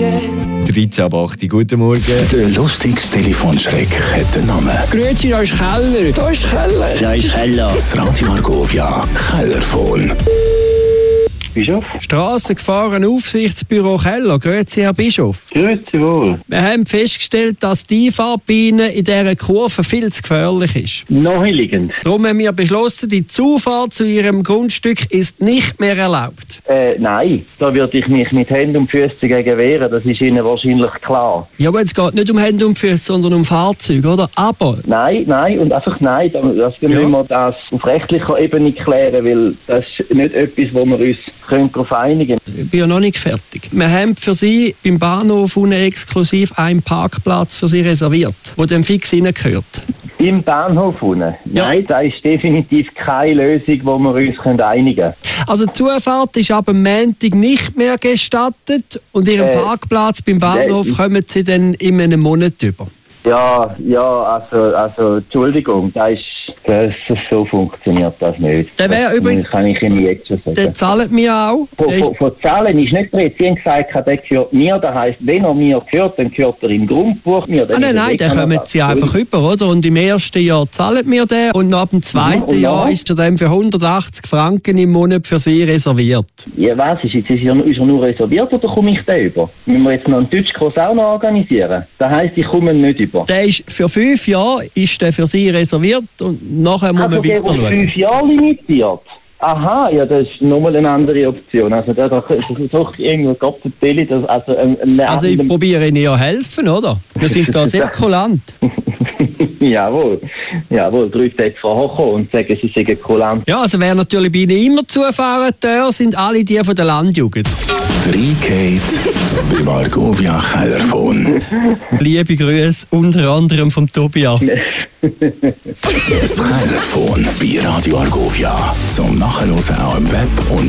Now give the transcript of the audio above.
Morgen. 13 ab 8, guten Morgen. Der lustigste Telefonschreck hat den Namen. Grüezi, da ist Keller. Da ist Keller. Da ist Keller. Das Radio Argovia Kellerphone. Bischof? Strassengefahren-Aufsichtsbüro Keller. Grüezi, Herr Bischof. Grüezi wohl. Wir haben festgestellt, dass die Einfahrt bei Ihnen in dieser Kurve viel zu gefährlich ist. Naheliegend. Darum haben wir beschlossen, die Zufahrt zu Ihrem Grundstück ist nicht mehr erlaubt. Nein. Da würde ich mich mit Händen und Füßen dagegen wehren. Das ist Ihnen wahrscheinlich klar. Ja gut, es geht nicht um Hände und Füße, sondern um Fahrzeuge, oder? Aber... Nein und einfach nein. Das müssen wir das auf rechtlicher Ebene klären, weil das ist nicht etwas, wo wir uns darauf einigen können. Ich bin ja noch nicht fertig. Wir haben für Sie beim Bahnhof unten exklusiv einen Parkplatz für Sie reserviert, der dann fix reingehört. Im Bahnhof unten? Ja. Nein, das ist definitiv keine Lösung, wo wir uns einigen können. Also die Zufahrt ist ab dem Montag nicht mehr gestattet und Ihren Parkplatz beim Bahnhof kommen Sie dann in einem Monat über. Ja, also Entschuldigung, so funktioniert das nicht. Der wäre übrigens... Das kann ich Ihnen jetzt schon sagen. Der zahlt mir auch. Von Zahlen ist nicht drin. Sie haben gesagt, der gehört mir. Das heisst, wenn er mir gehört, dann gehört er im Grundbuch mir. Nein, dann kommen Sie einfach über, oder? Und im ersten Jahr zahlt mir der und ab dem zweiten Jahr ist er dann für 180 Franken im Monat für Sie reserviert. Ja, was ist jetzt? Ist er nur reserviert oder komme ich da über? Müssen wir jetzt noch einen Deutschkurs auch noch organisieren? Das heisst, ich komme nicht über. Der ist für 5 Jahre ist der für Sie reserviert und nachher muss man weiter schauen. 5 Jahre limitiert? Aha, ja, das ist nochmal eine andere Option. Also da versuche ich irgendwo Gott zu erzählen, also ich probiere Ihnen ja helfen, oder? Wir sind da sehr kulant. Jawohl, 3 Tage vorher kommen und sagen, sie seien kulant. Ja, also wer natürlich bei Ihnen immer zufahren darf, sind alle die von der Landjugend. 3Gate beim Argovia Kellerphone. Liebe Grüße, unter anderem vom Tobias. Das Kellerphone bei Radio Argovia. Zum Nachhören auch im Web und